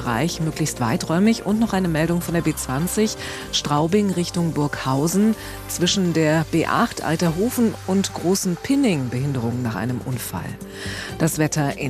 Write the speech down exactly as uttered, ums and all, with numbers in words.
Bereich möglichst weiträumig. Und noch eine Meldung von der B zwanzig, Straubing Richtung Burghausen. Zwischen der B acht Alterhofen und Großen Pinning Behinderung nach einem Unfall. Das Wetter in